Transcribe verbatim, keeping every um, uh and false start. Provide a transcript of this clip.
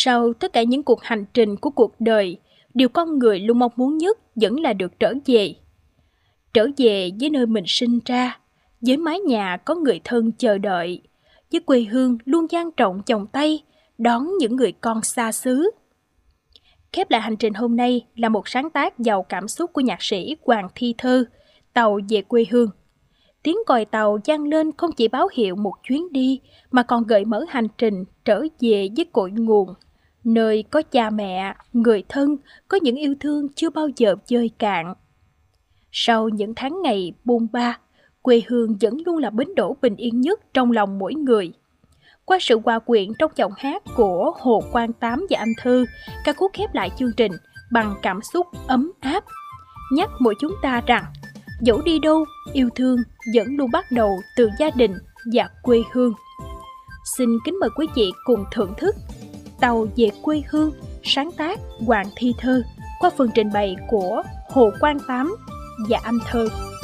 Sau tất cả những cuộc hành trình của cuộc đời, điều con người luôn mong muốn nhất vẫn là được trở về. Trở về với nơi mình sinh ra, với mái nhà có người thân chờ đợi, với quê hương luôn dang rộng vòng tay, đón những người con xa xứ. Khép lại hành trình hôm nay là một sáng tác giàu cảm xúc của nhạc sĩ Hoàng Thi Thơ, Tàu về quê hương. Tiếng còi tàu vang lên không chỉ báo hiệu một chuyến đi, mà còn gợi mở hành trình trở về với cội nguồn, nơi có cha mẹ, người thân, có những yêu thương chưa bao giờ vơi cạn. Sau những tháng ngày bôn ba, quê hương vẫn luôn là bến đỗ bình yên nhất trong lòng mỗi người. Qua sự hòa quyện trong giọng hát của Hồ Quang Tám và Anh Thư, ca khúc khép lại chương trình bằng cảm xúc ấm áp, nhắc mỗi chúng ta rằng dẫu đi đâu, yêu thương vẫn luôn bắt đầu từ gia đình và quê hương. Xin kính mời quý vị cùng thưởng thức Tàu về quê hương, sáng tác Hoàng Thi Thơ qua phần trình bày của Hồ Quang Tám và Anh Thơ.